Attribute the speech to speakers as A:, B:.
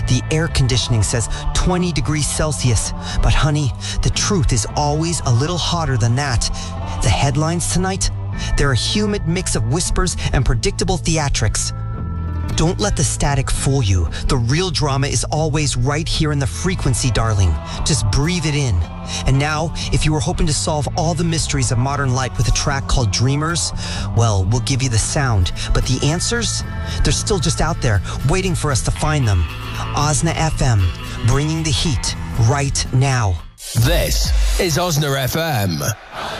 A: The air conditioning says 20 degrees Celsius. But honey, the truth is always a little hotter than that. The headlines tonight? They're a humid mix of whispers and predictable theatrics. Don't let the static fool you. The real drama is always right here in the frequency, darling. Just breathe it in. And now, if you were hoping to solve all the mysteries of modern life with a track called Dreamers, well, we'll give you the sound. But the answers? They're still just out there, waiting for us to find them. Osna FM, bringing the heat right now.
B: This is Osna FM.